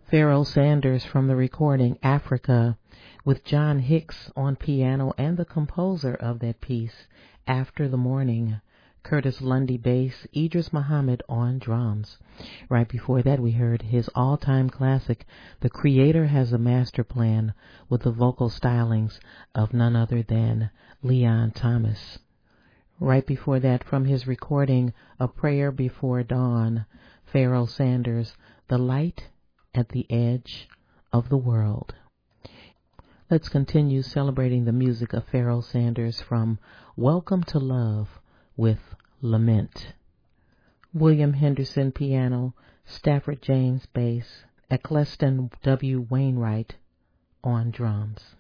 Pharoah Sanders from the recording Africa, with John Hicks on piano and the composer of that piece, After the Morning, Curtis Lundy bass, Idris Muhammad on drums. Right before that we heard his all-time classic, The Creator Has a Master Plan, with the vocal stylings of none other than Leon Thomas. Right before that, from his recording A Prayer Before Dawn, Pharoah Sanders, The Light at the Edge of the World. Let's continue celebrating the music of Pharoah Sanders from Welcome to Love with Lament. William Henderson piano, Stafford James bass, Eccleston W. Wainwright on drums.